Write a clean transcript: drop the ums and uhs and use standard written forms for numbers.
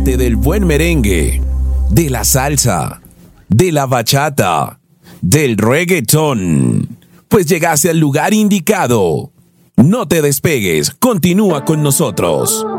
amante del buen merengue, de la salsa, de la bachata, del reggaetón, pues llegaste al lugar indicado. No te despegues, continúa con nosotros.